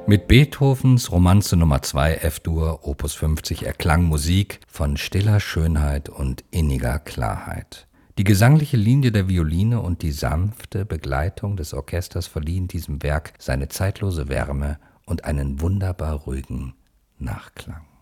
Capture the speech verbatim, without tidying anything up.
Mit Beethovens Romanze Nummer zwei F-Dur, Opus fünfzig, erklang Musik von stiller Schönheit und inniger Klarheit. Die gesangliche Linie der Violine und die sanfte Begleitung des Orchesters verliehen diesem Werk seine zeitlose Wärme und einen wunderbar ruhigen Nachklang.